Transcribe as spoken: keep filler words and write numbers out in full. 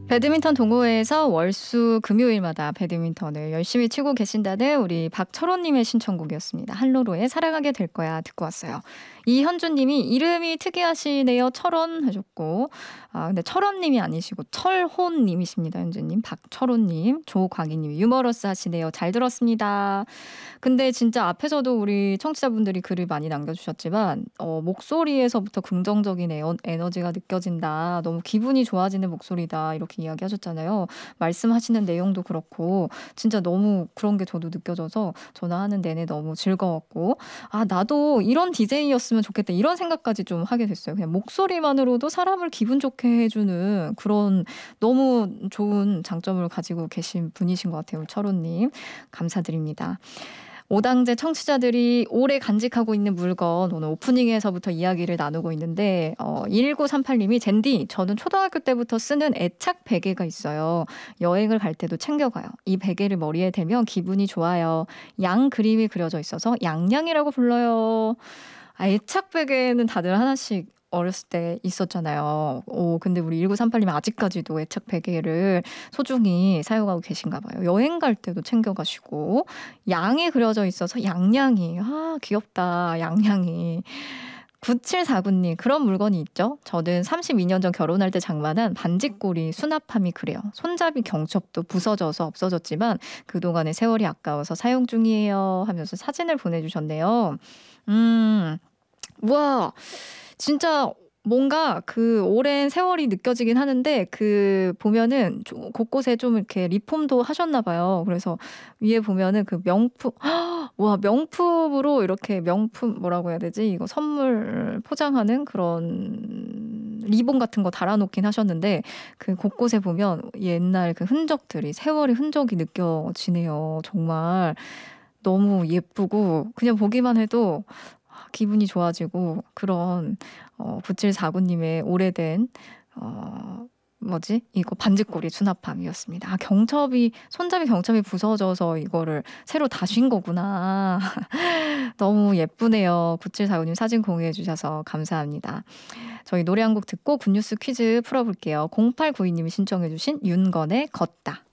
배드민턴 동호회에서 월수 금요일마다 배드민턴을 열심히 치고 계신다는 우리 박철호님의 신청곡이었습니다. 한로로의 사랑하게 될 거야 듣고 왔어요. 이현주님이 이름이 특이하시네요. 철원 하셨고, 아 근데 철원님이 아니시고 철혼님이십니다. 현주님, 박철호님, 조광희님 유머러스 하시네요. 잘 들었습니다. 근데 진짜 앞에서도 우리 청취자분들이 글을 많이 남겨주셨지만 어, 목소리에서부터 긍정적인 에어, 에너지가 느껴진다. 너무 기분이 좋아지는 목소리다. 이렇게 이야기하셨잖아요. 말씀하시는 내용도 그렇고 진짜 너무 그런 게 저도 느껴져서 전화하는 내내 너무 즐거웠고, 아 나도 이런 디제이였으면 좋겠다 이런 생각까지 좀 하게 됐어요. 그냥 목소리만으로도 사람을 기분 좋게 해주는 그런 너무 좋은 장점을 가지고 계신 분이신 것 같아요. 철호님 감사드립니다. 오당제 청취자들이 오래 간직하고 있는 물건 오늘 오프닝에서부터 이야기를 나누고 있는데 어, 일구삼팔님이 젠디 저는 초등학교 때부터 쓰는 애착 베개가 있어요. 여행을 갈 때도 챙겨가요. 이 베개를 머리에 대면 기분이 좋아요. 양 그림이 그려져 있어서 양양이라고 불러요. 아, 애착 베개는 다들 하나씩 어렸을 때 있었잖아요. 오, 근데 우리 일구삼팔님은 아직까지도 애착 베개를 소중히 사용하고 계신가 봐요. 여행 갈 때도 챙겨가시고, 양이 그려져 있어서 양양이. 아, 귀엽다. 양양이. 구칠사구님 그런 물건이 있죠. 저는 삼십이 년 전 결혼할 때 장만한 반지꼬리 수납함이 그래요. 손잡이 경첩도 부서져서 없어졌지만 그동안의 세월이 아까워서 사용 중이에요 하면서 사진을 보내주셨네요. 음, 우와. 진짜 뭔가 그 오랜 세월이 느껴지긴 하는데 그 보면은 좀 곳곳에 좀 이렇게 리폼도 하셨나 봐요. 그래서 위에 보면은 그 명품, 와 명품으로 이렇게 명품 뭐라고 해야 되지? 이거 선물 포장하는 그런 리본 같은 거 달아놓긴 하셨는데 그 곳곳에 보면 옛날 그 흔적들이 세월의 흔적이 느껴지네요. 정말 너무 예쁘고 그냥 보기만 해도 기분이 좋아지고 그런 어, 구칠사구님의 오래된 어, 뭐지? 이거 반지꼬리 수납함이었습니다. 아, 경첩이 손잡이 경첩이 부서져서 이거를 새로 다신 거구나. 너무 예쁘네요. 구칠사구님 사진 공유해 주셔서 감사합니다. 저희 노래 한 곡 듣고 굿뉴스 퀴즈 풀어볼게요. 공팔구이님이 신청해 주신 윤건의 걷다.